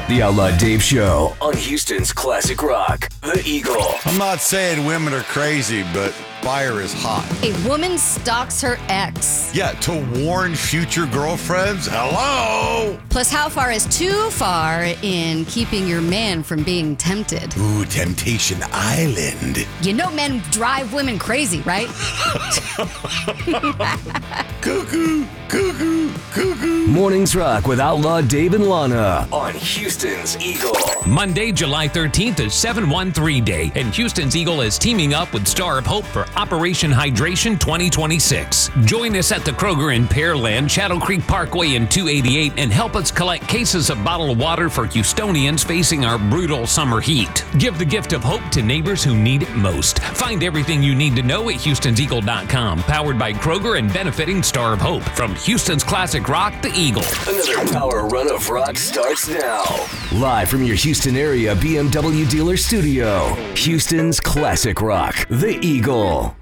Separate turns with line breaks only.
The Outlaw Dave Show on Houston's Classic Rock, The Eagle.
I'm not saying women are crazy, but fire is hot.
A woman stalks her ex.
Yeah, to warn future girlfriends? Hello?
Plus, how far is too far in keeping your man from being tempted?
Ooh, Temptation Island.
You know men drive women crazy, right?
Cuckoo, cuckoo, cuckoo. Mornings Rock with Outlaw Dave and Lana on Houston's Eagle.
Monday, July 13th is 713 Day, and Houston's Eagle is teaming up with Star of Hope for Operation Hydration 2026. Join us at the Kroger in Pearland, Shadow Creek Parkway and 288, and help us collect cases of bottled water for Houstonians facing our brutal summer heat. Give the gift of hope to neighbors who need it most. Find everything you need to know at Houston'sEagle.com. Powered by Kroger and benefiting Star of Hope. From Houston's Classic Rock, The Eagle.
Another power run of rock starts now. Live from your Houston area BMW dealer studio, Houston's Classic Rock, The Eagle.